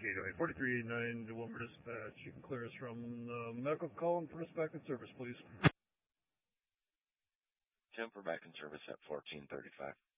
Gateway 4389 to Wilmer Dispatch. You can clear us from the medical call and put us back in service, please. Tim, we're back in service at 1435.